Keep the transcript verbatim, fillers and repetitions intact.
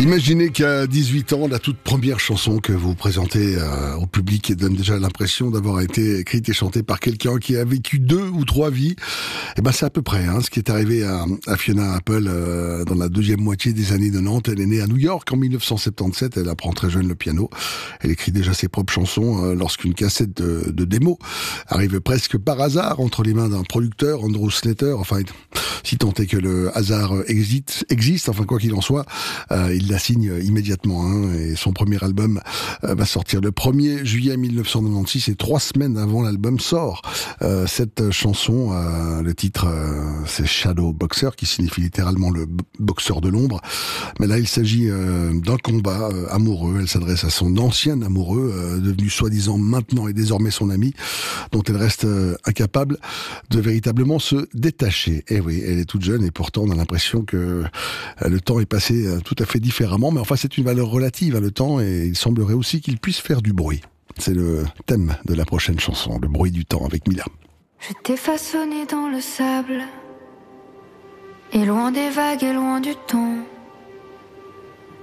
Imaginez qu'à dix-huit ans, la toute première chanson que vous présentez euh, au public donne déjà l'impression d'avoir été écrite et chantée par quelqu'un qui a vécu deux ou trois vies. Et ben c'est à peu près hein, ce qui est arrivé à, à Fiona Apple euh, dans la deuxième moitié des années quatre-vingt-dix. Elle est née à New York en mille neuf cent soixante-dix-sept. Elle apprend très jeune le piano. Elle écrit déjà ses propres chansons euh, lorsqu'une cassette de, de démo arrive presque par hasard entre les mains d'un producteur, Andrew Slater. Enfin, si tant est que le hasard existe, existe enfin quoi qu'il en soit, euh, il la signe immédiatement. Hein, et son premier album euh, va sortir le premier juillet mille neuf cent quatre-vingt-seize et trois semaines avant l'album sort. Euh, cette chanson, euh, le titre euh, c'est Shadow Boxer, qui signifie littéralement le boxeur de l'ombre. Mais là il s'agit euh, d'un combat euh, amoureux. Elle s'adresse à son ancien amoureux, euh, devenu soi-disant maintenant et désormais son ami, dont elle reste euh, incapable de véritablement se détacher. Et oui, elle est toute jeune et pourtant on a l'impression que euh, le temps est passé euh, tout à fait différemment. Mais enfin c'est une valeur relative à le temps et il semblerait aussi qu'il puisse faire du bruit. C'est le thème de la prochaine chanson, le bruit du temps avec Mila. Je t'ai façonné dans le sable, et loin des vagues et loin du temps.